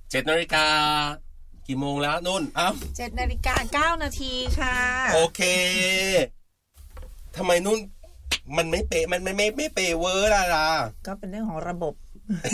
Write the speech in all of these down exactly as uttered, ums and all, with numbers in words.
เจ็ดนาฬิกากี่โมงแล้วนุ่นอ้าวเจ็ดนาฬิกาเก้านาทีค่ะโอเคทำไมนุ่นมันไม่เป๊ะมันไม่ไม่ไม่เป๊ะเวอร์ล่ะล่ะก็เป็นเรื่องของระบบ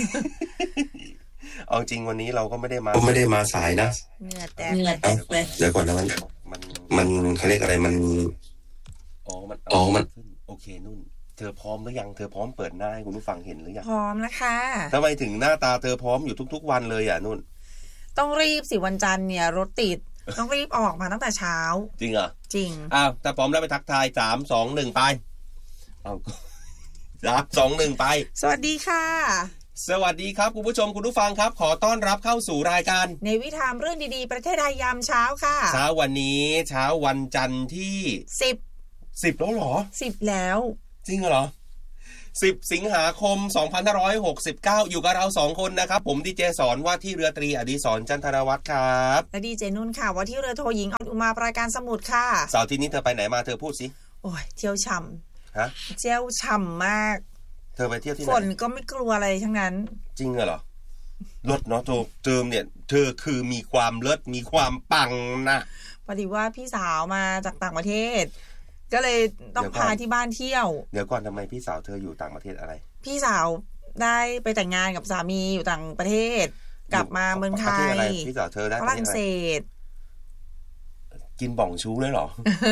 เอาจริงวันนี้เราก็ไม่ได้มาไม่ได้มาสายนะเหงื่อแตกเลยเดี๋ยวก่อนนะมันมันมันเขาเรียกอะไรมันอ๋อมันอ๋อมันโอเคนุ่นเธอพร้อมหรือยังเธอพร้อมเปิดหน้าให้คุณผู้ฟังเห็นหรือยังพร้อมแล้วค่ะทำไมถึงหน้าตาเธอพร้อมอยู่ทุกๆวันเลยอ่ะนุ่นต้องรีบสิวันจันทร์เนี่ยรถติดต้องรีบออกมาตั้งแต่เช้าจริงเหรอจริงอ้าวถ้าพร้อมแล้วไปทักทายสาม สอง หนึ่งไปเอาสาม สอง หนึ่งไปสวัสดีค่ะสวัสดีครับคุณผู้ชมคุณผู้ฟังครับขอต้อนรับเข้าสู่รายการในวิถีเรื่องดีๆประเทศไทยยามเช้าค่ะเช้าวันนี้เช้าวันจันทร์ที่สิบสิบแล้วเหรอสิบแล้วจริงเหรอสิบสิงหาคมสองพันห้าร้อยหกสิบเก้าอยู่กับเราสองคนนะครับผมดีเจสอนว่าที่เรือตรีอดิศรจันทรวัฒน์ครับและดีเจนุ่นค่ะว่าที่เรือโทหญิงออุมาปราการสมุทรค่ะเสาร์ที่นี้เธอไปไหนมาเธอพูดสิโอ้ยเที่ยวฉ่ำฮะเที่ยวฉ่ำมากเธอไปเที่ยวที่ไหนฝนก็ไม่กลัวอะไรทั้งนั้นจริงเหรอรถเนาะเธอเติมเนี่ยเธอคือมีความเลิศมีความปังนะพอดีว่าพี่สาวมาจากต่างประเทศก็เลยต้องพาที่บ้านเที่ยวเดี๋ยวก่อนทำไมพี่สาวเธออยู่ต่างประเทศอะไรพี่สาวได้ไปแต่งงานกับสามีอยู่ต่างประเทศกลับมาเมืองไทยพี่สาวเธอได้ฝรั่งเศสกินบ่องชู้เลยเหรอ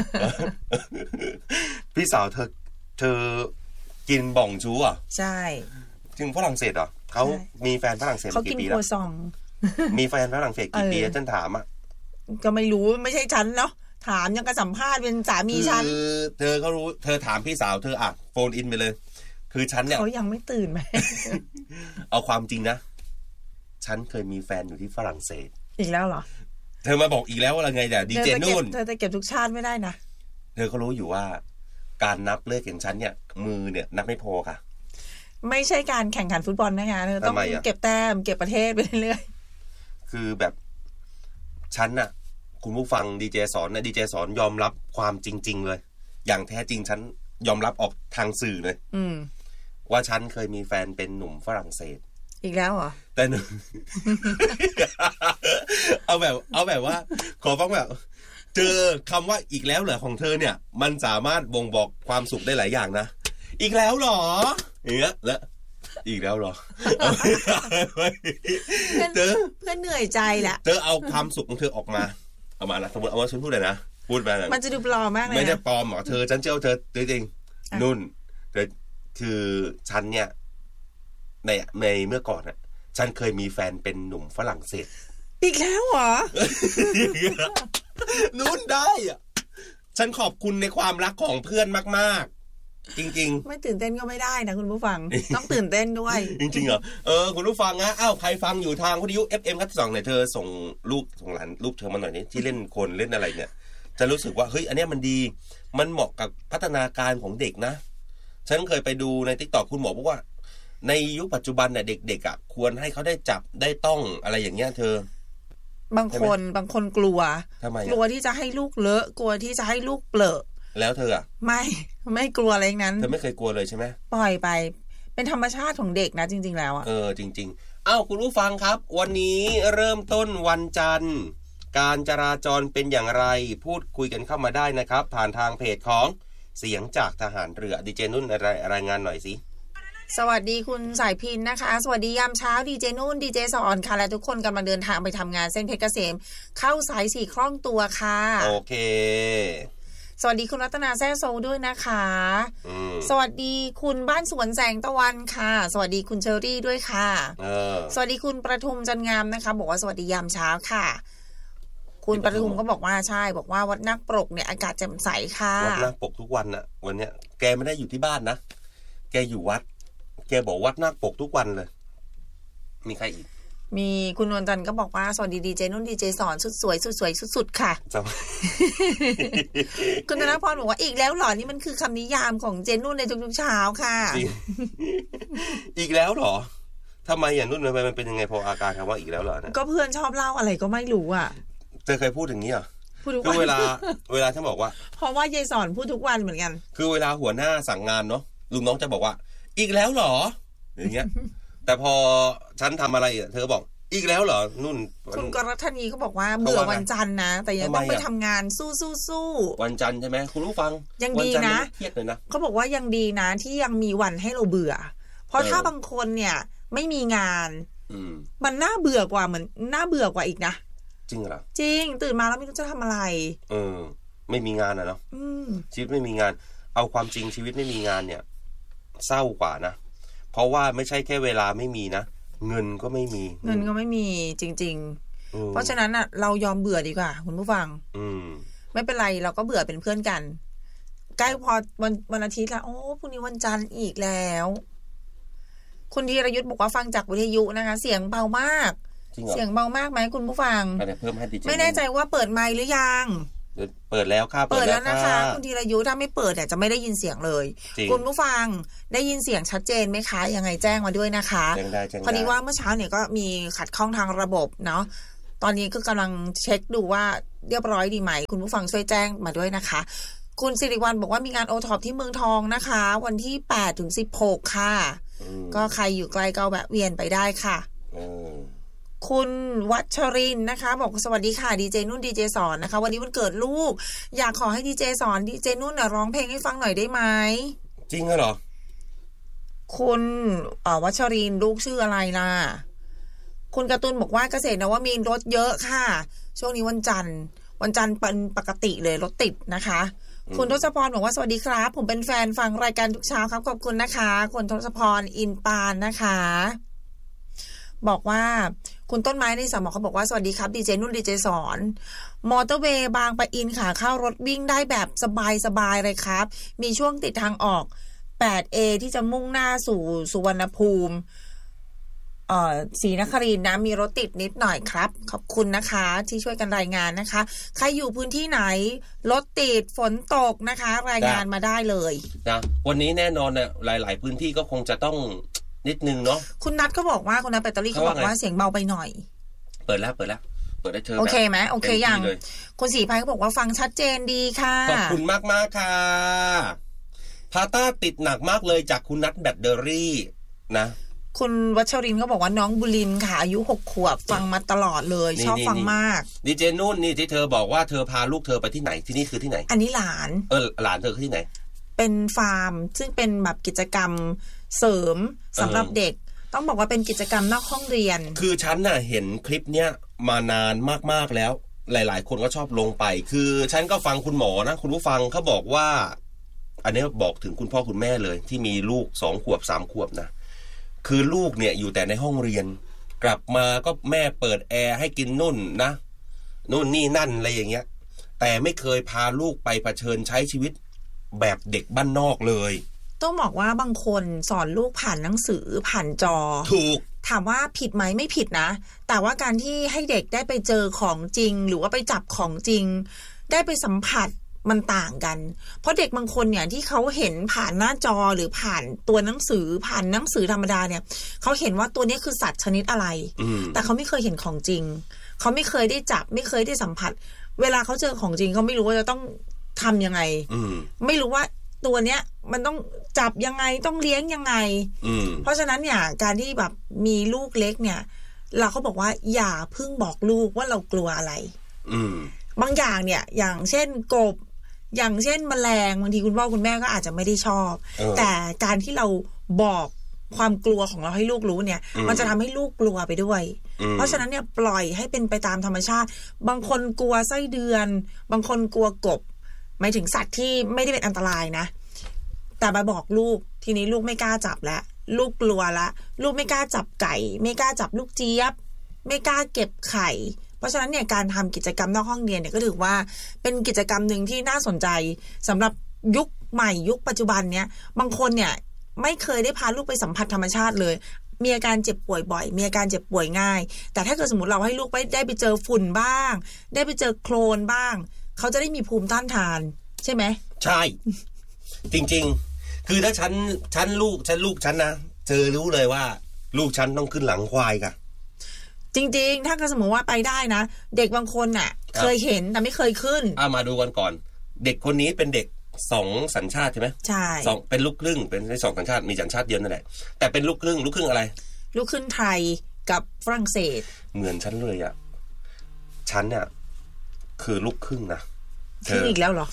พี่สาวเธอเธอกินบ่องชู้อ่ะใช่ถึงฝรั่งเศสเหรอเขามีแฟนฝรั่งเศสกี่ปีแล้วมีแฟนฝรั่งเศสกี่ปีฉันถามอ่ะก็ไม่รู้ไม่ใช่ฉันเนาะถามยังกระสัมภาษณ์เป็นสามีฉันคือเธอเขารู้เธอถามพี่สาวเธออ่ะโฟนอินไปเลยคือฉันเนี่ยเขายังไม่ตื่นไหมเอาความจริงนะฉันเคยมีแฟนอยู่ที่ฝรั่งเศสอีกแล้วเหรอเธอมาบอกอีกแล้วว่าอะไรไงเดี๋ยวดีเจนุ่นเธอจะเก็บทุกชาติไม่ได้นะเธอก็รู้อยู่ว่าการนับเลขของฉันเนี่ยมือเนี่ยนับไม่พอค่ะไม่ใช่การแข่งขันฟุตบอลนะคะเธอต้องเก็บแต้มเก็บประเทศไปเรื่อยๆคือแบบฉันน่ะคุณผู้ฟังดีเจสอนนะดีเจสอนยอมรับความจริงๆเลยอย่างแท้จริงฉันยอมรับออกทางสื่อเลยอืมว่าฉันเคยมีแฟนเป็นหนุ่มฝรั่งเศสอีกแล้วเหรอแต่หนึ่ง เอาแบบเอาแบบว่าขอฟังแบบเจอคำว่าอีกแล้วเหรอของเธอเนี่ยมันสามารถบ่งบอกความสุขได้หลายอย่างนะอีกแล้วเหรออย่างเงี้ยแล้วอีกแล้วเหรอเธอเพื่อนเหนื่อยใจแหละเธอเอาความสุขของเธอออกมาเอามาละสมมติเอาว่าฉันพูดเลยนะพูดมาเลยมันจะดูปลอมมากเลยไม่ได้ปลอมหรอเธอฉันเชื่อเธอจริงๆนุ่นแต่คือฉันเนี่ยในในเมื่อก่อนอ่ะฉันเคยมีแฟนเป็นหนุ่มฝรั่งเศสอีกแล้วเหรอนุ่นได้อ่ะฉันขอบคุณในความรักของเพื่อนมากๆจริงๆไม่ตื่นเต้นก็ไม่ได้นะคุณผู้ฟัง ต้องตื่นเต้นด้วยจริงๆเหรอเออคุณผู้ฟังนะอ้าวใครฟังอยู่ทางวิทยุ เอฟ เอ็ม คัดสองเนี่ยเธอส่งลูกส่งหลานลูกเธอมาหน่อยนี่ที่เล่นคนเล่นอะไรเนี่ยจะรู้สึกว่าเฮ้ยอันนี้มันดีมันเหมาะกับพัฒนาการของเด็กนะฉันเคยไปดูใน TikTok คุณหมอบอกว่าในยุคปัจจุบันเนี่ยเด็กๆอ่ะควรให้เขาได้จับได้ต้องอะไรอย่างเงี้ยเธอบางคนบางคนกลัวกลัวที่จะให้ลูกเลอะกลัวที่จะให้ลูกเปลอะแล้วเธออ่ะไม่ไม่กลัวอะไรนั้นเธอไม่เคยกลัวเลยใช่ไหมปล่อยไปเป็นธรรมชาติของเด็กนะจริงๆแล้วอ่ะเออจริงๆอ้าวคุณผู้ฟังครับวันนี้เริ่มต้นวันจันทร์การจราจรเป็นอย่างไรพูดคุยกันเข้ามาได้นะครับผ่านทางเพจของเสียงจากทหารเรือดีเจนุ่นอะไรรายงานหน่อยสิสวัสดีคุณสายพินนะคะสวัสดียามเช้าดีเจนุ่นดีเจสอนค่ะและทุกคนกำลังเดินทางไปทำงานเส้นเพชรเกษมเข้าสายสี่คล่องตัวค่ะโอเคสวัสดีคุณรัตนาแซ่โซด้วยนะคะสวัสดีคุณบ้านสวนแสงตะวันค่ะสวัสดีคุณเชอรี่ด้วยค่ะสวัสดีคุณประทุมจันงามนะคะบอกว่าสวัสดียามเช้าค่ะคุณประทุมก็บอกว่าใช่บอกว่าวัดนาคปรกเนี่ยอากาศแจ่มใสค่ะวัดนาคปรกทุกวันน่ะวันเนี้ยแกไม่ได้อยู่ที่บ้านนะแกอยู่วัดแกบอกวัดนาคปรกทุกวันเลยมีใครอีกมีคุณนวลจันทร์ก็บอกว่าสวัสดีดีเจนุ่นดีเจสอนสุดสวยสุดสวยสุดๆค่ะ คุณธนพรบอกว่าอีกแล้วเหรอนี่มันคือคำนิยามของเจนุ่นในทุกๆเช้าค่ะอีกแล้วเหรอทำไมอย่างนุ่นมันเป็นยังไงพออาการคำว่าอีกแล้วเหรอนะก็เพื่อนชอบเล่าอะไรก็ไม่รู้อ่ะเธอเคยพูดอย่างนี้เหรอคือเวลาเวลาฉันบอกว่าเพราะว่ายายสอนพูดทุกวันเหมือนกันคือเวลาหัวหน้าสั่งงานเนาะลุงน้องจะบอกว่าอีกแล้วเหรออย่างเงี้ยแต่พอฉันทำอะไรเธอบอกอีกแล้วเหรอนุ่นคุณกรทนีเขาบอกว่าเบื่อวันจันทร์นะแต่ยังต้องไปทำงานสู้สู้สู้วันจันทร์ใช่ไหมคุณผู้ฟังยังดีนะเครียดเลยนะเขาบอกว่ายังดีนะที่ยังมีวันให้เราเบื่อเพราะถ้าบางคนเนี่ยไม่มีงานมันน่าเบื่อกว่าเหมือนน่าเบื่อกว่าอีกนะจริงเหรอจริงตื่นมาแล้วไม่รู้จะทำอะไรเออไม่มีงานอ่ะเนาะชีวิตไม่มีงานเอาความจริงชีวิตไม่มีงานเนี่ยเศร้ากว่านะเพราะว่าไม่ใช่แค่เวลาไม่มีนะเงินก็ไม่มีเงินก็ไม่มีจริงๆเพราะฉะนั้นอ่ะเรายอมเบื่อดีกว่าคุณผู้ฟังไม่เป็นไรเราก็เบื่อเป็นเพื่อนกันใกล้พอวันวันอาทิตย์แล้วโอ้พรุ่งนี้วันจันทร์อีกแล้วคุณธีรยุทธ์บอกว่าฟังจากวิทยุนะคะเสียงเบามากเสียงเบามากไหมคุณผู้ฟังเพิ่มให้ดีไม่แน่ใจว่าเปิดไมค์หรือยังเปิดแล้วค่ะเปิดแล้วนะคะคุณธีรยุทธ์ถ้าไม่เปิดเนี่ยจะไม่ได้ยินเสียงเลยคุณผู้ฟังได้ยินเสียงชัดเจนไหมคะยังไงแจ้งมาด้วยนะคะพอดีว่าเมื่อเช้าเนี่ยก็มีขัดข้องทางระบบเนาะตอนนี้ก็กำลังเช็คดูว่าเรียบร้อยดีไหมคุณผู้ฟังช่วยแจ้งมาด้วยนะคะคุณสิริวัลย์บอกว่ามีงานโอท็อปที่เมืองทองนะคะวันที่แปดถึงสิบหกค่ะก็ใครอยู่ใกล้ก็แวะเวียนไปได้ค่ะคุณวัชรินนะคะบอกสวัสดีค่ะดีเจนุ่นดีเจสอนนะคะวันนี้วันเกิดลูกอยากขอให้ดีเจสอนดีเจนุ่นน่ะร้องเพลงให้ฟังหน่อยได้ไหมจริงเหรอคุณวัชรินลูกชื่ออะไรล่ะคุณการ์ตูนบอกว่าเกษตรนวมินทร์รถเยอะค่ะช่วงนี้วันจันทร์วันจันทร์เป็นปกติเลยรถติดนะคะคุณทศพรบอกว่าสวัสดีครับผมเป็นแฟนฟังรายการทุกเช้าครับขอบคุณนะคะคุณทศพรอินปานนะคะบอกว่าคุณต้นไม้ในสมองเขาบอกว่าสวัสดีครับดีเจนุ่นดีเจสอนมอเตอร์เวย์บางปะอินขาเข้ารถวิ่งได้แบบสบายๆเลยครับมีช่วงติดทางออก แปดเอ ที่จะมุ่งหน้าสู่สุวรรณภูมิเอ่อศรีนครินทร์นะมีรถติดนิดหน่อยครับขอบคุณนะคะที่ช่วยกันรายงานนะคะใครอยู่พื้นที่ไหนรถติดฝนตกนะคะรายงานมาได้เลยนะวันนี้แน่นอนเนี่ยหลายๆพื้นที่ก็คงจะต้องนิดนึงเนาะคุณนัทก็บอกว่าคุณนัทแบตเตอรี่เขาบอกว่าเสียงเบาไปหน่อยเปิดแล้วเปิดแล้วเปิดได้เธอโอเคไหมโอเคยังคุณสีภัยเขาบอกว่าฟังชัดเจนดีค่ะขอบคุณมากมากค่ะพาต้าติดหนักมากเลยจากคุณนัทแบตเตอรี่นะคุณวัชรินทร์ก็บอกว่าน้องบุรินทร์ค่ะอายุหกขวบฟังมาตลอดเลยชอบฟังมากดีเจนุ่นนี่ที่เธอบอกว่าเธอพาลูกเธอไปที่ไหนที่นี่คือที่ไหนอันนี้หลานเออหลานเธอคือที่ไหนเป็นฟาร์มซึ่งเป็นแบบกิจกรรมเสริมสำหรับเด็กต้องบอกว่าเป็นกิจกรรมนอกห้องเรียนคือฉันน่ะเห็นคลิปเนี้ยมานานมากๆแล้วหลายๆคนก็ชอบลงไปคือฉันก็ฟังคุณหมอนะคุณผู้ฟังเขาบอกว่าอันนี้บอกถึงคุณพ่อคุณแม่เลยที่มีลูกสองขวบสามขวบนะคือลูกเนี่ยอยู่แต่ในห้องเรียนกลับมาก็แม่เปิดแอร์ให้กินนุ่นนะนู่นนี่นั่นอะไรอย่างเงี้ยแต่ไม่เคยพาลูกไปเผชิญใช้ชีวิตแบบเด็กบ้านนอกเลยต้องบอกว่าบางคนสอนลูกผ่านหนังสือผ่านจอถูกถามว่าผิดไหมไม่ผิดนะแต่ว่าการที่ให้เด็กได้ไปเจอของจริงหรือว่าไปจับของจริงได้ไปสัมผัสมันต่างกันเพราะเด็กบางคนเนี่ยที่เขาเห็นผ่านหน้าจอหรือผ่านตัวหนังสือผ่านหนังสือธรรมดาเนี่ยเขาเห็นว่าตัวนี้คือสัตว์ชนิดอะไรแต่เขาไม่เคยเห็นของจริงเขาไม่เคยได้จับไม่เคยได้สัมผัสเวลาเขาเจอของจริงเขาไม่รู้ว่าจะต้องทำยังไงไม่รู้ว่าตัวเนี้ยมันต้องจับยังไงต้องเลี้ยงยังไงเพราะฉะนั้นเนี่ยการที่แบบมีลูกเล็กเนี่ยเราเขาบอกว่าอย่าเพิ่งบอกลูกว่าเรากลัวอะไรบางอย่างเนี่ยอย่างเช่นกบอย่างเช่นแมลงบางทีคุณพ่อคุณแม่ก็อาจจะไม่ได้ชอบแต่การที่เราบอกความกลัวของเราให้ลูกรู้เนี่ยมันจะทำให้ลูกกลัวไปด้วยเพราะฉะนั้นเนี่ยปล่อยให้เป็นไปตามธรรมชาติบางคนกลัวไส้เดือนบางคนกลัวกบหมายถึงสัตว์ที่ไม่ได้เป็นอันตรายนะแต่มาบอกลูกทีนี้ลูกไม่กล้าจับแล้วลูกกลัวละลูกไม่กล้าจับไก่ไม่กล้าจับลูกเจี๊ยบไม่กล้าเก็บไข่เพราะฉะนั้นเนี่ยการทำกิจกรรมนอกห้องเรียนเนี่ยก็ถือว่าเป็นกิจกรรมหนึ่งที่น่าสนใจสำหรับยุคใหม่ยุคปัจจุบันเนี่ยบางคนเนี่ยไม่เคยได้พาลูกไปสัมผัสธรรมชาติเลยมีอาการเจ็บป่วยบ่อยมีอาการเจ็บป่วยง่ายแต่ถ้าเกิดสมมติเราให้ลูกไปได้ไปเจอฝุ่นบ้างได้ไปเจอโคลนบ้างเขาจะได้มีภูมิต้านทานใช่ไหมใช่จริงๆคือถ้าฉันฉันลูกฉันลูกฉันนะเจอรู้เลยว่าลูกฉันต้องขึ้นหลังควายค่ะจริงๆถ้าสมมติว่าไปได้นะเด็กบางคนน่ะเคยเห็นแต่ไม่เคยขึ้นเอามาดูกันก่อนเด็กคนนี้เป็นเด็กสองสัญชาติใช่ไหมใช่สองเป็นลูกครึ่งเป็นสองสัญชาติมีสัญชาติเดียวนั่นแหละแต่เป็นลูกครึ่งลูกครึ่งอะไรลูกครึ่งไทยกับฝรั่งเศสเหมือนฉันเลยอ่ะฉันเนี่ยคือลูกครึ่งนะครึ่งอีกแล้วเหรอ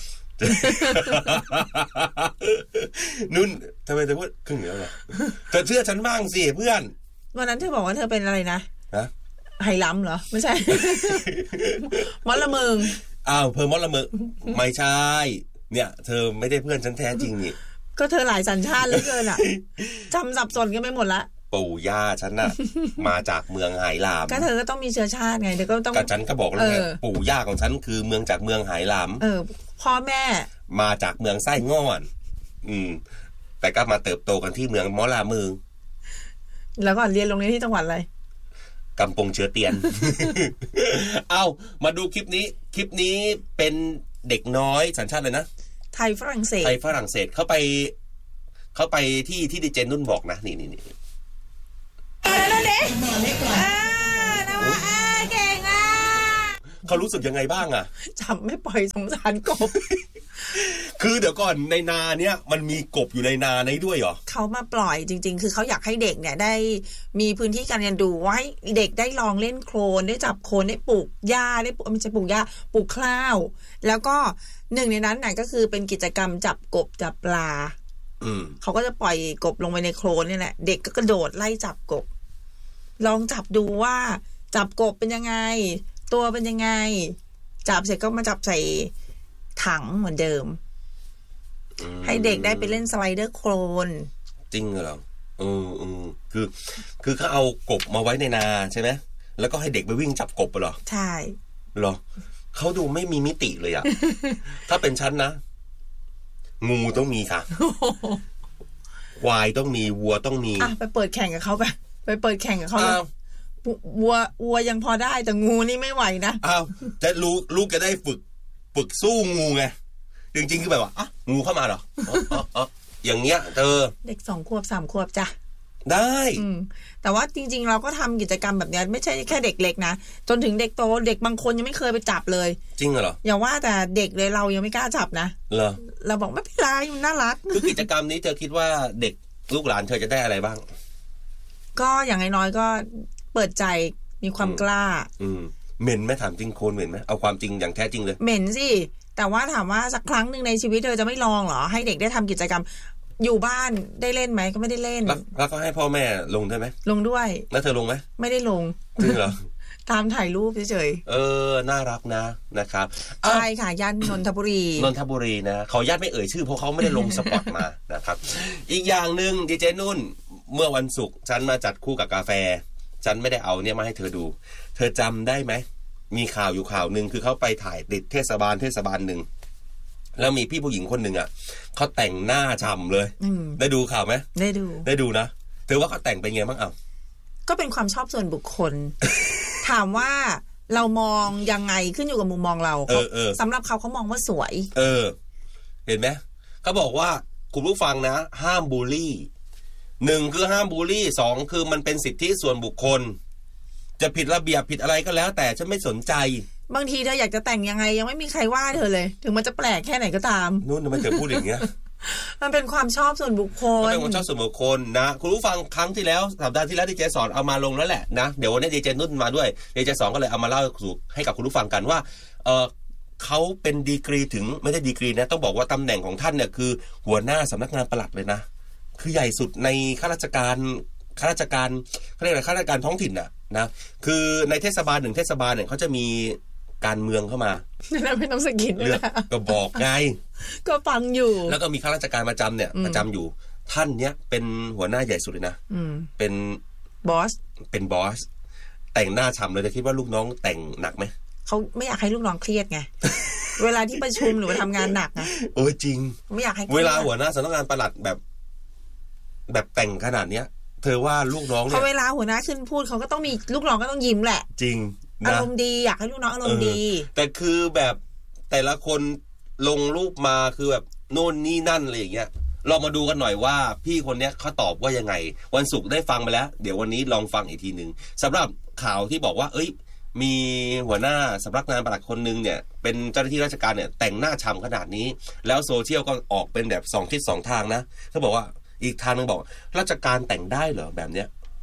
นุ่นทำไมเธอพูดครึ่งแล้วเหรอเธอเชื่อฉันบ้างสิเพื่อนวันนั้นเธอบอกว่าเธอเป็นอะไรนะฮะไหล้ำเหรอไม่ใช่มอละเมิงอ้าวเพิ่มมอละเมิงไม่ใช่เนี่ยเธอไม่ได้เพื่อนฉันแท้จริงนี่ก็เธอหลายสัญชาติเหลือเกินอ่ะจำสับสนกันไปหมดละปู่ย่าฉันน่ะมาจากเมืองไหหลำก็เธอก็ต้องมีเชื้อชาติไงเธอก็ต้องก็ฉันก็บอกแล้วไงปู่ย่าของฉันคือเมืองจากเมืองไหหลำเออพ่อแม่มาจากเมืองไส้ง่อนอืมแต่ก็มาเติบโตกันที่เมืองมอลาเมืองแล้วก็เรียนโรงเรียนที่จังหวัดอะไรกำปงเชื้อเตียน เอามาดูคลิปนี้คลิปนี้เป็นเด็กน้อยสัญชาติเลยนะไทยฝรั่งเศสไทยฝรั่งเศสเข้าไปเข้าไปที่ที่ดีเจนุ่นบอกนะนี่นี่นี่นั่นเองอ่านะว่าอ่าเก่งอ่ะเขารู้สึกยังไงบ้างอ่ะจับไม่ปล่อยสงสารกบคือเดี๋ยวก่อนในนาเนี้ยมันมีกบอยู่ในนาในด้วยเหรอเขามาปล่อยจริงๆคือเขาอยากให้เด็กเนี่ยได้มีพื้นที่การเรียนรู้ว่าให้เด็กได้ลองเล่นโคลนได้จับโคลนได้ปลูกหญ้าได้ปลูกไม่ใช่ปลูกหญ้าปลูกข้าวแล้วก็หนึ่งในนั้นน่ะก็คือเป็นกิจกรรมจับกบจับปลาเขาก็จะปล่อยกบลงไปในโคลนนี่แหละเด็กก็กระโดดไล่จับกบลองจับดูว่าจับกบเป็นยังไงตัวเป็นยังไงจับเสร็จก็มาจับใส่ถังเหมือนเดิมให้เด็กได้ไปเล่นสไลเดอร์โคลนจริงเหรอเออเออคือคือเขาเอากบมาไว้ในนาใช่ไหมแล้วก็ให้เด็กไปวิ่งจับกบเหรอใช่เหรอเขาดูไม่มีมิติเลยอะ ถ้าเป็นฉันนะงูต้องมีค่ะควายต้องมีวัวต้องมีอ่ะไปเปิดแข่งกับเขาไปไปเปิดแข่งกับเขาวัววัวยังพอได้แต่งูนี่ไม่ไหวนะอ้าวจะลูกลูกจะได้ฝึกฝึกสู้งูไงจริงๆคือแบบว่าอ่ะงูเข้ามาเหรออ๋ออ๋ออย่างเงี้ยเธอเด็กสองขวบสามขวบจ้ะได้แต่ว่าจริงๆเราก็ทำกิจกรรมแบบนี้ไม่ใช่แค่เด็กเล็กนะจนถึงเด็กโตเด็กบางคนยังไม่เคยไปจับเลยจริงเหรออย่าว่าแต่เด็กเลยเรายังไม่กล้าจับนะเหรอเราบอกไม่เป็นไรมันน่ารักคือกิจกรรมนี้เธอคิดว่าเด็กลูกหลานเธอจะได้อะไรบ้างก็อย่างน้อยๆก็เปิดใจมีความกล้าอืมเหม็นไหมถามจริงโคลนเหม็นไหมเอาความจริงอย่างแท้จริงเลยเหม็นสิแต่ว่าถามว่าสักครั้งหนึ่งในชีวิตเธอจะไม่ลองเหรอให้เด็กได้ทำกิจกรรมอยู่บ้านได้เล่นไหมก็ไม่ได้เล่นแล้วก็ให้พ่อแม่ลงได้ไหมลงด้วยแล้วเธอลงไหมไม่ได้ลงจริงเหรอตามถ่ายรูปเฉยๆเออน่ารักนะนะครับใช่ค่ะย่านนนทบุรีนนทบุรีนะขอญาติไม่เอ่ยชื่อเพราะเขาไม่ได้ลงสปอตมานะครับอีกอย่างนึงดีเจนุ่นเมื่อวันศุกร์ฉันมาจัดคู่กับกาแฟฉันไม่ได้เอาเนี่ยมาให้เธอดูเธอจำได้ไหมมีข่าวอยู่ข่าวนึงคือเขาไปถ่ายติดเทศบาลเทศบาลนึงแล้วมีพี่ผู้หญิงคนหนึ่งอ่ะเขาแต่งหน้าฉ่ำเลยได้ดูข่าวไหมได้ดูได้ดูนะเธอว่าเขาแต่งเป็นไงบ้างอ่ะก็เป็นความชอบส่วนบุคคล ถามว่าเรามองยังไงขึ้นอยู่กับมุมมองเราเออเออสำหรับเขาเขามองว่าสวยเออเห็นไหมเขาบอกว่าคุณผู้ฟังนะห้ามบูลลี่หนึ่งคือห้ามบูลลี่สองคือมันเป็นสิทธิส่วนบุคคลจะผิดระเบียบผิดอะไรก็แล้วแต่ฉันไม่สนใจบางทีเธออยากจะแต่งยังไงยังไม่มีใครว่าเธอเลยถึงมันจะแปลกแค่ไหนก็ตามนู่นทำไมเธอพูดอย่างเงี้ยมันเป็นความชอบส่วนบุคคลมันเป็นความชอบส่วนบุคคลนะคุณผู้ฟังครั้งที่แล้วสัปดาห์ที่แล้วดีเจสอนเอามาลงแล้วแหละนะเดี๋ยววันนี้ดีเจนุ่นมาด้วยดีเจสอนก็เลยเอามาเล่าสู่ให้กับคุณผู้ฟังกันว่าเออเขาเป็นดีกรีถึงไม่ได้ดีกรีนะต้องบอกว่าตำแหน่งของท่านเนี่ยคือหัวหน้าสำนักงานปลัดเลยนะคือใหญ่สุดในข้าราชการข้าราชการเขาเรียกอะไรข้าราชการท้องถิ่นน่ะนะคือในเทศบาลหนึ่งเทศบาลเนี่ยเขาจะมีการเมืองเข้ามาไม่ต้องสกินเลยก็บอกไงก็ฟังอยู่แล้วก็มีข้าราชการประจำเนี่ยประจำอยู่ท่านเนี้ยเป็นหัวหน้าใหญ่สุดเลยนะเป็นบอสเป็นบอสแต่งหน้าฉ่ำเลยจะคิดว่าลูกน้องแต่งหนักไหมเขาไม่อยากให้ลูกน้องเครียดไง เวลาที่ประชุมหรือว่าทำงานหนักนะเออจริงไม่อยากให้เวลาหัวหน้าสำนักงานปลัดแบบแบบแต่งขนาดเนี้ยเธอว่าลูกน้องเนี่ยพอเวลาหัวหน้าขึ้นพูดเขาก็ต้องมีลูกน้องก็ต้องยิ้มแหละจริงอารมณ์ดีอยากให้ลูกน้องอารมณ์ดีแต่คือแบบแต่ละคนลงรูปมาคือแบบโน่นนี่นั่นอะไรอย่างเงี้ยลองมาดูกันหน่อยว่าพี่คนเนี้ยเขาตอบว่ายังไงวันศุกร์ได้ฟังไปแล้วเดี๋ยววันนี้ลองฟังอีกทีนึงสำหรับข่าวที่บอกว่าเอ้ยมีหัวหน้าสำนักงานปลัดคนนึงเนี่ยเป็นเจ้าหน้าที่ราชการเนี่ยแต่งหน้าฉ่ำขนาดนี้แล้วโซเชียลก็ออกเป็นแบบสองทิศสองทางนะเขาบอกว่าอีกทางนึงบอกราชการแต่งได้เหรอแบบเนี้ย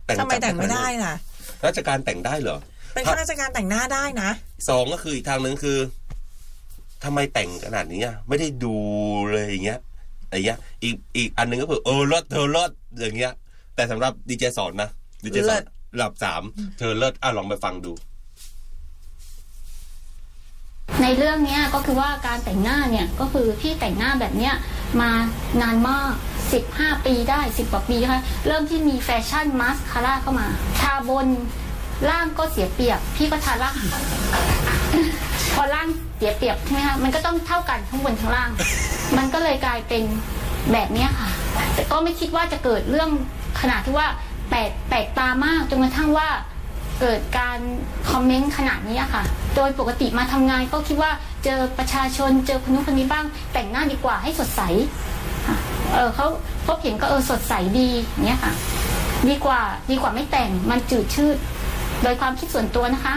ทำไมแต่งไม่ได้ล่ะราชการแต่งได้เหรอเป็นข้าราชการแต่งหน้าได้นะสองก็คืออีกทางนึงคือทำไมแต่งขนาดนี้ไม่ได้ดูเลยอย่างเงี้ยอะไรเงี้ยอีกอีกอันนึงก็คือเออรถเธอรถอย่างเงี้ยแต่สำหรับดีเจสอนนะดีเจสอนระดับสามเธอเลิศอ่ะลองไปฟังดูในเรื่องนี้ก็คือว่าการแต่งหน้าเนี่ยก็คือพี่แต่งหน้าแบบเนี้ยมานานมากสิบห้าปีได้สิบกว่าปีค่ะเริ่มที่มีแฟชั่นมาสคาร่าเข้ามาทาบนล่างก็เสียเปรียบพี่ก็ทาล่าง พอล่างเสียเปรียบใช่ไหมคะมันก็ต้องเท่ากันทั้งบนทั้งล่าง มันก็เลยกลายเป็นแบบนี้ค่ะแต่ก็ไม่คิดว่าจะเกิดเรื่องขนาดที่ว่าแปลกแปลกตามากจนกระทั่งว่าเกิดการคอมเมนต์ขนาดนี้ค่ะโดยปกติมาทำงานก็คิดว่าเจอประชาชนเจอคนนู้นคนนี้บ้างแต่งหน้าดีกว่าให้สดใสเออเขาพบเห็นก็เออสดใสดีเนี้ยค่ะดีกว่าดีกว่าไม่แต่งมันจืดชืดโดยความคิดส่วนตัวนะคะ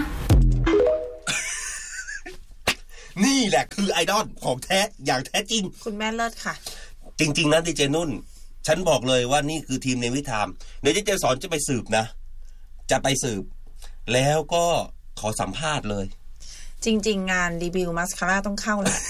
นี่แหละคือไอดอลของแท้อย่างแท้จริงคุณแม่เลิศค่ะจริงๆนะดีเจนุ่นฉันบอกเลยว่านี่คือทีมในวิธามเดี๋ยวดีเจสอนจะไปสืบนะจะไปสืบแล้วก็ขอสัมภาษณ์เลยจริงๆงานรีวิวมัสคาร่าต้องเข้าแหละ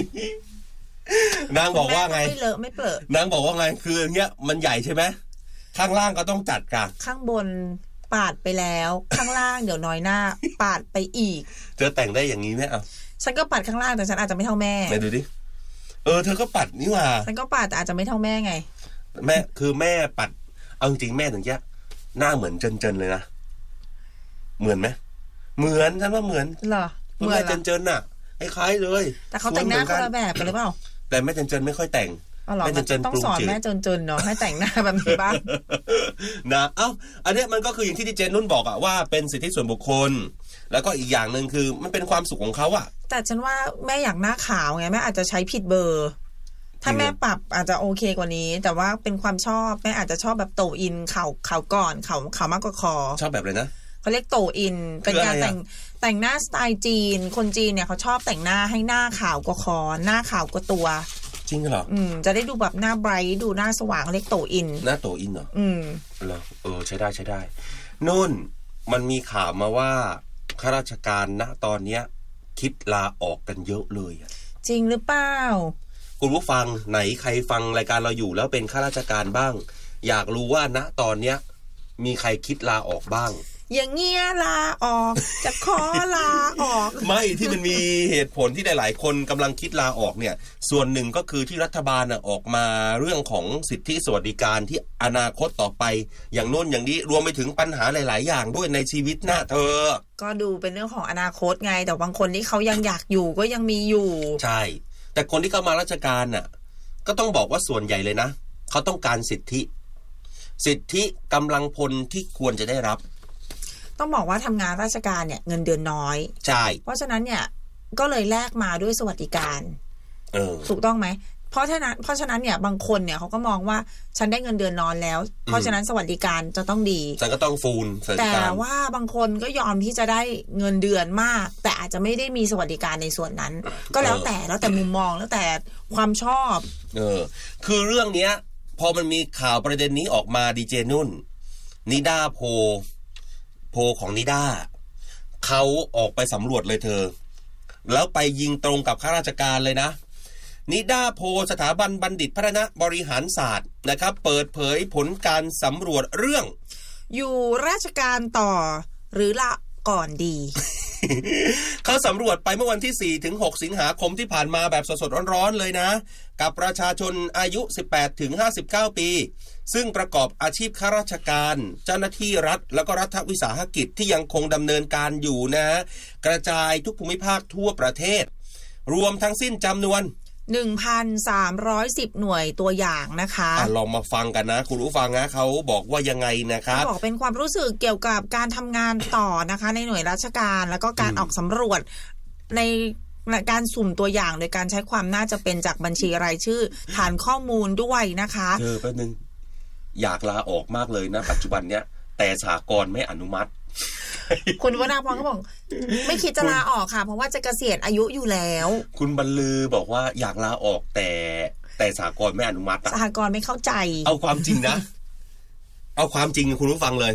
นางบอกว่าไงไม่เลอะไม่เปรอะนางบอกว่าไงคืออย่างเงี้ยมันใหญ่ใช่ไหมข้างล่างก็ต้องจัดกันข้างบนปาดไปแล้วข้างล่างเดี๋ยวน้อยหน้าปาดไปอีกเธอแต่งได้อย่างนี้ไหมอ่ะฉันก็ปัดข้างล่างแต่ฉันอาจจะไม่เท่าแม่ไหนดูดิเออเธอก็ปัดนี่ว่าฉันก็ปัดแต่อาจจะไม่เท่าแม่ไงแม่คือแม่ปัดเอาจริงแม่ถึงแค่หน้าเหมือนเจนๆเลยนะเหมือนไหมเหมือนฉันว่าเหมือนเหรอเหมือนเจนๆน่ะคล้ายๆเลยแต่เขาแต่งหน้าคนละแบบกันหรือเปล่าแต่แม่เจนๆไม่ค่อยแต่งแม่เจนๆต้องสอนแม่เจนๆเนาะให้แต่งหน้าแบบนี้บ้างนะเอ้าอันนี้มันก็คืออย่างที่ดีเจนุ่นบอกอะว่าเป็นสิทธิส่วนบุคคลแล้วก็อีกอย่างนึงคือมันเป็นความสุขของเขาอะแต่ฉันว่าแม่อยากหน้าขาวไงแม่อาจจะใช้ผิดเบอร์ถ้าแม่ปรับอาจจะโอเคกว่านี้แต่ว่าเป็นความชอบแม่อาจจะชอบแบบโตอินขาวขาวก่อนขาวขาวมากกว่าคอชอบแบบเลยนะเขาเรียกโตอินเป็นการแต่งแต่งหน้าสไตล์จีนคนจีนเนี่ยเขาชอบแต่งหน้าให้หน้าขาวกว่าคอหน้าขาวกว่าตัวจริงเหรออืมจะได้ดูแบบหน้าไบรท์ดูหน้าสว่างเขาเรียกโตอินหน้าโตอินเหรออืมเหรอเออใช้ได้ใช้ได้นุ่นมันมีข่าวมาว่าข้าราชการณตอนเนี้ยคิดลาออกกันเยอะเลยอ่ะจริงหรือเปล่าคุณผู้ฟังไหนใครฟังรายการเราอยู่แล้วเป็นข้าราชการบ้างอยากรู้ว่าณตอนเนี้ยมีใครคิดลาออกบ้างอย่างเงี้ยลาออกจะขอลาออกไม่ที่มันมีเหตุผลที่หลายๆคนกำลังคิดลาออกเนี่ยส่วนหนึ่งก็คือที่รัฐบาลออกมาเรื่องของสิทธิสวัสดิการที่อนาคตต่อไปอย่างโน้นอย่างนี้รวมไปถึงปัญหาหลายๆอย่างด้วยในชีวิตหน้าเธอก็ดูเป็นเรื่องของอนาคตไงแต่บางคนที่เขายังอยากอยู่ก็ยังมีอยู่ใช่แต่คนที่เข้ามาราชการน่ะก็ต้องบอกว่าส่วนใหญ่เลยนะเขาต้องการสิทธิสิทธิกำลังพลที่ควรจะได้รับต้องบอกว่าทำงานราชการเนี่ยเงินเดือนน้อยใช่เพราะฉะนั้นเนี่ยก็เลยแลกมาด้วยสวัสดิการเออถูกต้องไหมเพราะฉะนั้นเพราะฉะนั้นเนี่ยบางคนเนี่ยเขาก็มองว่าฉันได้เงินเดือนน้อยแล้วเพราะฉะนั้นสวัสดิการจะต้องดีฉันก็ต้องฟูลแต่ว่าบางคนก็ยอมที่จะได้เงินเดือนมากแต่อาจจะไม่ได้มีสวัสดิการในส่วนนั้นก็แล้วแต่แล้วแต่มุมมองแล้วแต่ความชอบเออคือเรื่องเนี้ยพอมันมีข่าวประเด็นนี้ออกมาดีเจนุ่นนิดาโพโพของนิด้าเขาออกไปสำรวจเลยเธอแล้วไปยิงตรงกับข้าราชการเลยนะนิด้าโพสถาบันบัณฑิตพัฒนาบริหารศาสตร์นะครับเปิดเผยผลการสำรวจเรื่องอยู่ราชการต่อหรือละก่อนดีเขาสำรวจไปเมื่อวันที่สี่ถึงหกสิงหาคมที่ผ่านมาแบบสดๆร้อนๆเลยนะกับประชาชนอายุสิบแปดถึงห้าสิบเก้าปีซึ่งประกอบอาชีพข้าราชการเจ้าหน้าที่รัฐแล้วก็รัฐวิสาหกิจที่ยังคงดำเนินการอยู่นะกระจายทุกภูมิภาคทั่วประเทศรวมทั้งสิ้นจำนวนหนึ่งพันสามร้อยสิบ หน่วยตัวอย่างนะคะลองมาฟังกันนะคุณผู้ฟังนะเขาบอกว่ายังไงนะครับบอกเป็นความรู้สึกเกี่ยวกับการทำงานต่อนะคะในหน่วยราชการแล้วก็การออกสำรวจในการสุ่มตัวอย่างโดยการใช้ความน่าจะเป็นจากบัญชีรายชื่อฐานข้อมูลด้วยนะคะเออแป๊บนึงอยากลาออกมากเลยนะปัจจุบันเนี้ยแต่สหกรณ์ไม่อนุมัติคุณวนาพรก็บอกไม่คิดจะลาออกค่ะเพราะว่าจะเกษียณอายุอยู่แล้วคุณบรรลือบอกว่าอยากลาออกแต่แต่สหกรณ์ไม่อนุมัติสหกรณ์ไม่เข้าใจเอาความจริงนะเอาความจริงคุณผู้ฟังเลย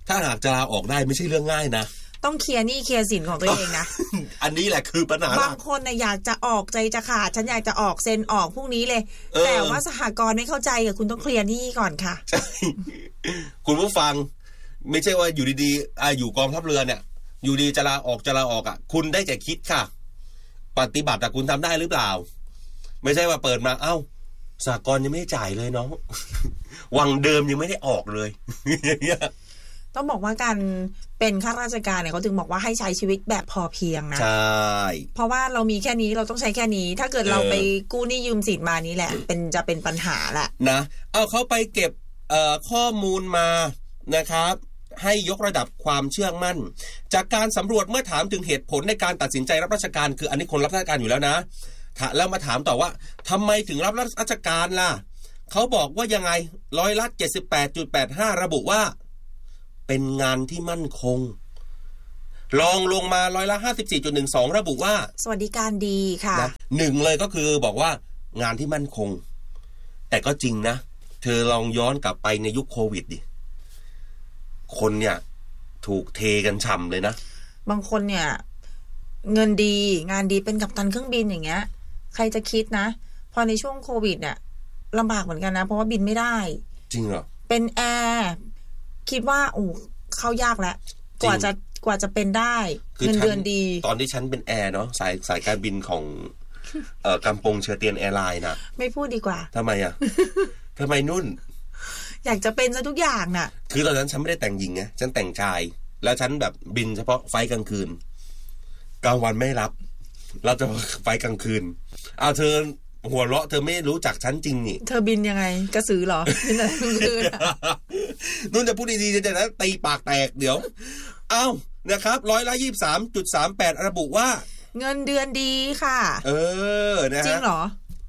ถ้าหากจะลาออกได้ไม่ใช่เรื่องง่ายนะต้องเคลียร์หนี้เคลียร์สินของตัวเองนะอันนี้แหละคือปัญหาบางคนนะอยากจะออกใจจะขาดฉันอยากจะออกเซ็นออกพรุ่งนี้เลยแต่ว่าสหกรณ์ไม่เข้าใจอ่ะคุณต้องเคลียร์หนี้ก่อนค่ะคุณผู้ฟังไม่ใช่ว่าอยู่ดีๆอ่ะอยู่กองทัพเรือเนี่ยอยู่ดีจะลาออกจะลาออกอ่ะคุณได้แต่คิดค่ะปฏิบัติแต่คุณทำได้หรือเปล่าไม่ใช่ว่าเปิดมาเอ้าสหกรณ์ยังไม่ได้จ่ายเลยน้องวังเดิมยังไม่ได้ออกเลยต้องบอกว่าการเป็นข้าราชการเนี่ยเขาถึงบอกว่าให้ใช้ชีวิตแบบพอเพียงนะใช่เพราะว่าเรามีแค่นี้เราต้องใช้แค่นี้ถ้าเกิดเราไปกู้หนี้ยืมสินมานี้แหละเป็นจะเป็นปัญหาแหละนะเอาเขาไปเก็บเอ่อข้อมูลมานะครับให้ยกระดับความเชื่อมั่นจากการสำรวจเมื่อถามถึงเหตุผลในการตัดสินใจรับราชการคืออันนี้คนรับราชการอยู่แล้วนะแล้วมาถามต่อว่าทำไมถึงรับราชการล่ะเขาบอกว่ายังไงร้อยละ เจ็ดสิบแปดจุดแปดห้า ระบุว่าเป็นงานที่มั่นคงรองลงมาร้อยละ ห้าสิบสี่จุดหนึ่งสอง ระบุว่าสวัสดิการดีค่ะหนึ่งเลยก็คือบอกว่างานที่มั่นคงแต่ก็จริงนะเธอลองย้อนกลับไปในยุคโควิดดิคนเนี่ยถูกเทกันฉ่ำเลยนะบางคนเนี่ยเงินดีงานดีเป็นกัปตันเครื่องบินอย่างเงี้ยใครจะคิดนะพอในช่วงโควิดเนี่ยลำบากเหมือนกันนะเพราะว่าบินไม่ได้จริงเหรอเป็นแอร์คิดว่าโอ้เข้ายากแล้วกว่าจะกว่าจะเป็นได้เงินเดือนดีตอนที่ฉันเป็นแอร์เนาะสายสายการบินของเอ่อกำปงเชอเตียนแอร์ไลน์นะไม่พูดดีกว่าทำไมอ่ะ ทำไมนุ่นอยากจะเป็นซะทุกอย่างน่ะคือตอนนั้นฉันไม่ได้แต่งหญิงไงฉันแต่งชายแล้วฉันแบบบินเฉพาะไฟกลางคืนกลางวันไม่รับเราจะไฟกลางคืนเอาเธอหัวเราะเธอไม่รู้จักฉันจริงนี่เธอบินยังไงกระสือเหรอบินอะไรกลางคืนนุ่นจะพูดดีๆจะนะตีปากแตกเดี๋ยวเอ้านะครับร้อยละ ยี่สิบสามจุดสามแปด ระบุว่าเงินเดือนดีค่ะเออนะฮะจริงเหรอ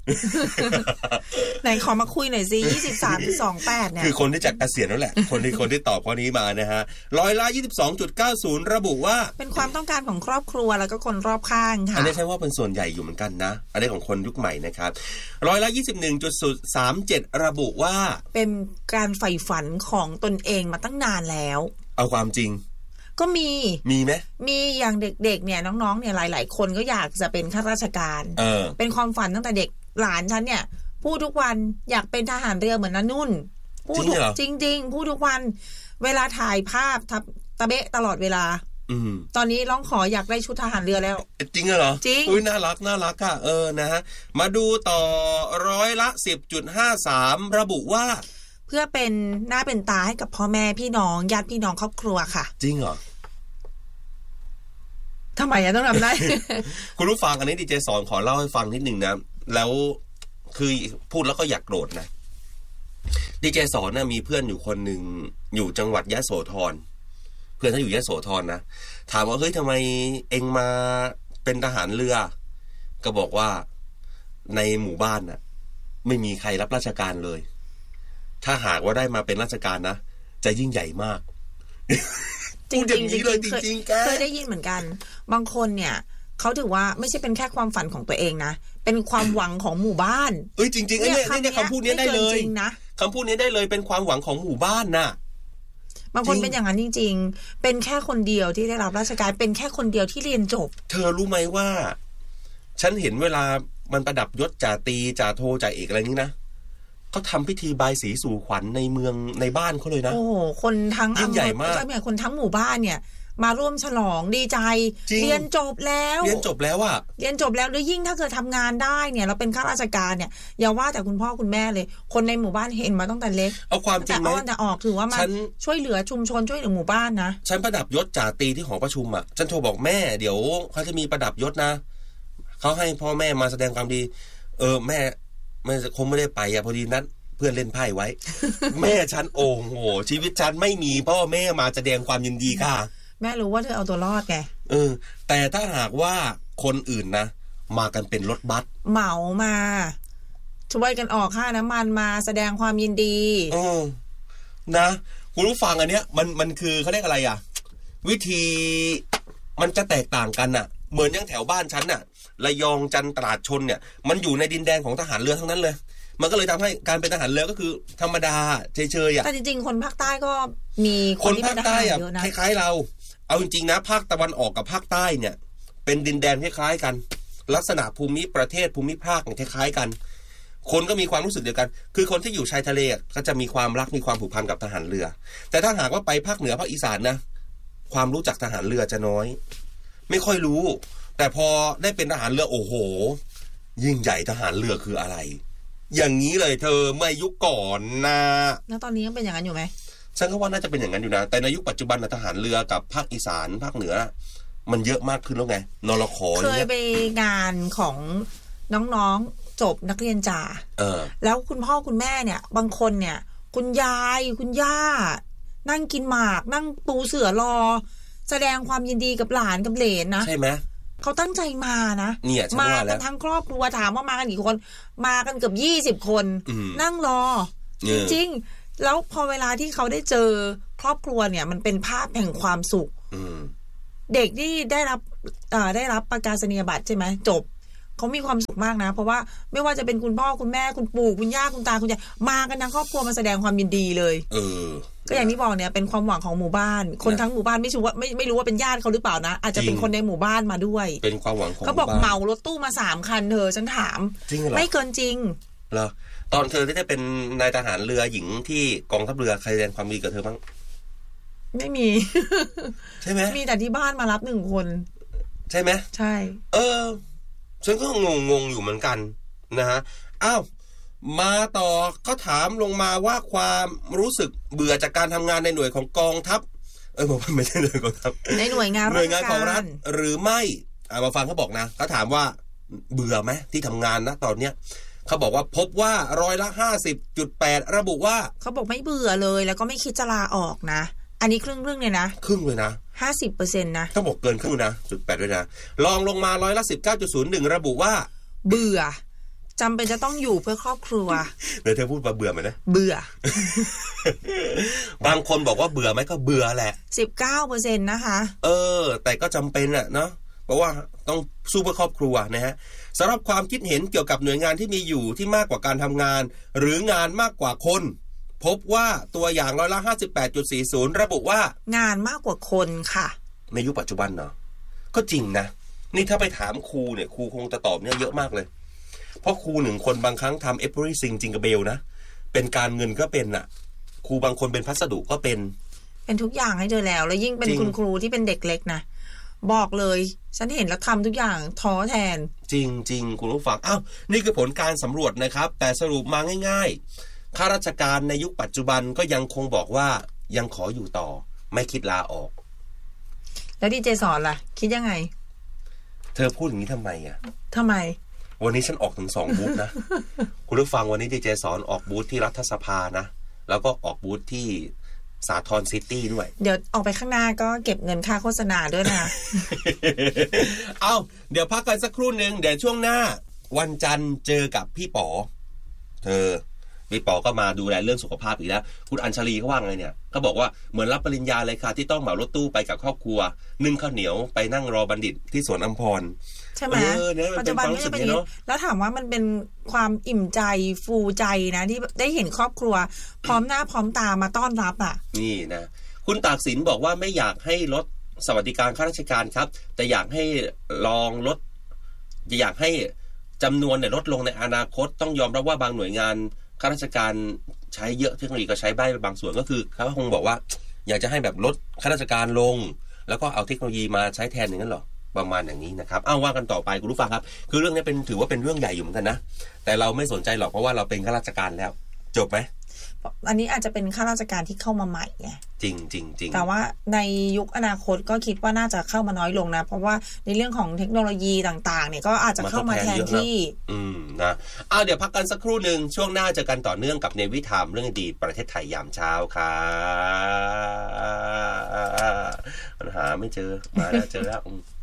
ไหนขอมาคุยหน่อยสิ ยี่สิบสามจุดสองแปด เนี่ยคือคนที่จะเกษียณนั่นแหละคนที่คนที่ตอบข้อนี้มานะฮะร้อยละ ยี่สิบสองจุดเก้าศูนย์ ระบุว่าเป็นความต้องการของครอบครัวแล้วก็คนรอบข้างค่ะอันนี้ใช่ว่าเป็นส่วนใหญ่อยู่เหมือนกันนะอันนี้ของคนยุคใหม่นะครับร้อยละ ยี่สิบเอ็ดจุดสามเจ็ด ระบุว่าเป็นการใฝ่ฝันของตนเองมาตั้งนานแล้วเอาความจริงก็มีมีไหมมีอย่างเด็กๆเนี่ยน้องๆเนี่ยหลายๆคนก็อยากจะเป็นข้าราชการเออเป็นความฝันตั้งแต่เด็กหลานฉันเนี่ยพูดทุกวันอยากเป็นทหารเรือเหมือนน้านุ่นพูดทุกจริงๆพูดทุกวันเวลาถ่ายภาพทับตะเบะตลอดเวลาอืมตอนนี้ร้องขออยากได้ชุดทหารเรือแล้วจริงเหรอจริงอุ้ยน่ารักน่ารักอ่ะเออนะฮะมาดูต่อร้อยละ สิบจุดห้าสาม ระบุว่าเพื่อเป็นหน้าเป็นตาให้กับพ่อแม่พี่น้องญาติพี่น้องครอบครัวค่ะจริงเหรอทำไมอะต้องทำได้คุณผู้ฟังอันนี้ดีเจสอนขอเล่าให้ฟังนิดนึงนะแล้วคือพูดแล้วก็อยากโกรธนะดีเจสอนนะมีเพื่อนอยู่คนหนึ่งอยู่จังหวัดยะโสธรเพื่อนท่านอยู่ยะโสธรนะถามว่าเฮ้ยทำไมเอ็งมาเป็นทหารเรือก็บอกว่าในหมู่บ้านน่ะไม่มีใครรับราชการเลยถ้าหากว่าได้มาเป็นราชการนะจะยิ่งใหญ่มากจริงจริงจริงเคยได้ยินเหมือนกันบางคนเนี่ยเขาถือว่าไม่ใช่เป็นแค่ความฝันของตัวเองนะเป็นความหวังของหมู่บ้านเอ้ยจริงๆไอ้เนี่ยเนี่ยคำพูดนี้ได้เลยคำพูดนี้ได้เลยเป็นความหวังของหมู่บ้านน่ะบางคนเป็นอย่างนั้นจริงๆเป็นแค่คนเดียวที่ได้รับราชการเป็นแค่คนเดียวที่เรียนจบเธอรู้ไหมว่าฉันเห็นเวลามันประดับยศจ่าตีจ่าโทจ่าเอกอะไรนี้นะเขาทำพิธีบายสีสู่ขวัญในเมืองในบ้านเขาเลยนะโอ้คนทั้งยิ่งใหญ่มากคนทั้งหมู่บ้านเนี่ยมาร่วมฉลองดีใจเรียนจบแล้วเรียนจบแล้วอะเรียนจบแล้วแล้วยิ่งถ้าเกิดทำงานได้เนี่ยเราเป็นข้าราชการเนี่ยอย่าว่าแต่คุณพ่อคุณแม่เลยคนในหมู่บ้านเห็นมาตั้งแต่เล็กเอาความจริงไหมแต่อ้อนแต่ออกถือว่ามาช่วยเหลือชุมชนช่วยเหลือหมู่บ้านนะฉันประดับยศจ่าตีที่หอประชุมอะฉันโทรบอกแม่เดี๋ยวเขาจะมีประดับยศนะเขาให้พ่อแม่มาแสดงความดีเออแม่ไม่คงไม่ได้ไปอะพอดีนั้นเพื่อนเล่นไพ่ไว้ แม่ฉันโอ้โหชีวิตฉันไม่มีพ่อแม่มาแสดงความยินดีค่ะแม่รู้ว่าเธอเอาตัวรอดไงเออแต่ถ้าหากว่าคนอื่นนะมากันเป็นรถบัสเหมามาช่วยกันออกค่าน้ำมันมาแสดงความยินดีเออนะคุณผู้ฟังอันเนี้ยมันมันคือเขาเรียกอะไรอ่ะวิธีมันจะแตกต่างกันน่ะเหมือนอย่างแถวบ้านฉันน่ะระยองจันทร์ตราดชลเนี่ยมันอยู่ในดินแดนของทหารเรือทั้งนั้นเลยมันก็เลยทำให้การเป็นทหารเรือก็คือธรรมดาเฉยๆอ่ะแต่จริงๆคนภาคใต้ก็มีคนที่เป็นทหารเยอะนะคล้ายๆเราเอาจริงๆนะภาคตะวันออกกับภาคใต้เนี่ยเป็นดินแดนคล้ายๆกันลักษณะภูมิประเทศภูมิภาคเนี่ยคล้ายๆกันคนก็มีความรู้สึกเดียวกันคือคนที่อยู่ชายทะเลก็จะมีความรักมีความผูกพันกับทหารเรือแต่ถ้าหากว่าไปภาคเหนือภาคอีสานนะความรู้จักทหารเรือจะน้อยไม่ค่อยรู้แต่พอได้เป็นทหารเรือโอ้โหยิ่งใหญ่ทหารเรือคืออะไรอย่างนี้เลยเธอเมื่อยุคก่อนนะแล้วตอนนี้ยังเป็นอย่างนั้นอยู่ไหมฉันก็ว่าน่าจะเป็นอย่างนั้นอยู่นะแต่ในยุคปัจจุบันทหารเรือกับภาคอีสานภาคเหนือมันเยอะมากขึ้นแล้วไงนรข. เคยไปงานของน้องๆจบนักเรียนจ่าแล้วคุณพ่อคุณแม่เนี่ยบางคนเนี่ยคุณยายคุณย่านั่งกินหมากนั่งปูเสือรอแสดงความยินดีกับหลานกับเหลนนะใช่ไหมเขาตั้งใจมานะมากันทั้งครอบครัวถามว่ามากันกี่คนมากันเกือบยี่สิบคนนั่งรอจริงๆแล้วพอเวลาที่เขาได้เจอครอบครัวเนี่ยมันเป็นภาพแห่งความสุขเด็กที่ได้รับได้รับประกาศนียบัตรใช่ไหมจบเขามีความสุขมากนะเพราะว่าไม่ว่าจะเป็นคุณพ่อคุณแม่คุณปู่คุณย่าคุณตาคุณยายมากันทั้งครอบครัวมาแสดงความยินดีเลยเออก็อย่างที่บอกเนี่ยเป็นความหวังของหมู่บ้านคนทั้งหมู่บ้านไม่รู้ว่าไม่ไม่รู้ว่าเป็นญาติเขาหรือเปล่านะอาจจะเป็นคนในหมู่บ้านมาด้วยเป็นความหวังของเขาบอกเหมารถตู้มาสามคันเธอฉันถามไม่เกินจริงเหรอตอนเธอที่ได้เป็นนายทหารเรือหญิงที่กองทัพเรือใครแสดงความดีกับเธอบ้างไม่มีใช่ไหมมีแต่ที่บ้านมารับหนึ่งคนใช่ไหมใช่เออฉันก็งงงอยู่เหมือนกันนะฮะอ้าวมาต่อก็ถามลงมาว่าความรู้สึกเบื่อจากการทำงานในหน่วยของกองทัพเออผมไม่ใช่หน่วยกองทัพในหน่วยงานหน่วยงานของรัฐหรือไม่อ่ามาฟังเขาบอกนะเขาถามว่าเบื่อไหมที่ทำงานนะตอนเนี้ยเขาบอกว่าพบว่าร้อยละ ห้าสิบจุดแปด ระบุว่าเขาบอกไม่เบื่อเลยแล้วก็ไม่คิดจะลาออกนะอันนี้ครึ่งเรื่องเลยนะครึ่งเลยนะห้าสิบเปอร์เซ็นต์ นะเขาบอกเกินครึ่งนะ จุดแปด ด้วยนะลองลงมาร้อยละ สิบเก้าจุดศูนย์หนึ่ง ระบุว่าเบื่อจำเป็นจะต้องอยู่เพื่อครอบครัวเดี๋ยวเธอพูดว่าเบื่อไหมนะเบื่อบางคนบอกว่าเบื่อไหมก็เบื่อแหละสิบเก้าเปอร์เซ็นต์ นะคะเออแต่ก็จำเป็นอะเนาะเพราะว่าต้องสู้เพื่อครอบครัวนะฮะสำหรับความคิดเห็นเกี่ยวกับหน่วยงานที่มีอยู่ที่มากกว่าการทำงานหรืองานมากกว่าคนพบว่าตัวอย่างร้อยละ ห้าสิบแปดจุดสี่ศูนย์ ระบุว่างานมากกว่าคนค่ะในยุคปัจจุบันเนาะก็จริงนะนี่ถ้าไปถามครูเนี่ยครูคงจะตอบเนี่ยเยอะมากเลยเพราะครูหนึ่งคนบางครั้งทำ everything จริงกับเบลนะเป็นการเงินก็เป็นน่ะครูบางคนเป็นพัสดุก็เป็นเป็นทุกอย่างให้เธอแล้วแล้วยิ่งเป็นคุณครูที่เป็นเด็กเล็กนะบอกเลยฉันเห็นแล้วทำทุกอย่างท้อแทนจริงๆคุณผู้ฟังอ้าวนี่คือผลการสำรวจนะครับแต่สรุปมาง่ายๆข้าราชการในยุคปัจจุบันก็ยังคงบอกว่ายังขออยู่ต่อไม่คิดลาออกแล้วดีเจสอนล่ะคิดยังไงเธอพูดอย่างนี้ทำไมอ่ะทำไมวันนี้ฉันออกถึงสองบูธนะ คุณผู้ฟังวันนี้ดีเจสอนออกบูธที่รัฐสภานะแล้วก็ออกบูธที่สาทรซิตี้ด้วยเดี๋ยวออกไปข้างหน้าก็เก็บเงินค่าโฆษณาด้วยนะเอาเดี๋ยวพักกันสักครู่นึงเดี๋ยวช่วงหน้าวันจันทร์เจอกับพี่ป๋อเธอพี่ป๋อก็มาดูแลเรื่องสุขภาพอีกแล้วคุณอัญชลีเขาว่าไงเนี่ยเขาบอกว่าเหมือนรับปริญญาเลยค่ะที่ต้องเหมารถตู้ไปกับครอบครัวนึ่งข้าวเหนียวไปนั่งรอบัณฑิตที่สวนอัมพรใช่ไหมปัจจุบันไม่ได้เป็นอย่างนี้แล้วถามว่ามันเป็นความอิ่มใจฟูใจนะที่ได้เห็นครอบครัวพร้อมหน้าพร้อมตามาต้อนรับอ่ะนี่นะคุณตากสินบอกว่าไม่อยากให้ลดสวัสดิการข้าราชการครับแต่อยากให้ลองลดอยากให้จำนวนเนี่ยลดลงในอนาคตต้องยอมรับว่าบางหน่วยงานข้าราชการใช้เยอะเทคโนโลยีก็ใช้ได้บางส่วนก็คือเขาคงบอกว่าอยากจะให้แบบลดข้าราชการลงแล้วก็เอาเทคโนโลยีมาใช้แทนอย่างนั้นหรอประมาณอย่างนี้นะครับเอาว่ากันต่อไปคุณผู้ฟังครับคือเรื่องนี้เป็นถือว่าเป็นเรื่องใหญ่อยู่เหมือนกันนะแต่เราไม่สนใจหรอกเพราะว่าเราเป็นข้าราชการแล้วจบไหมอันนี้อาจจะเป็นข้าราชการที่เข้ามาใหม่ไงจริงจริงจริงแต่ว่าในยุคอนาคตก็คิดว่าน่าจะเข้ามาน้อยลงนะเพราะว่าในเรื่องของเทคโนโลยีต่างๆเนี่ยก็อาจจะเข้ามาแทนที่อืมนะเอาเดี๋ยวพักกันสักครู่นึงช่วงหน้าเจอกันต่อเนื่องกับเนวิธามเรื่องดีประเทศไทยยามเช้าครับปัญหาไม่เจอมาแล้วเจอแล้ว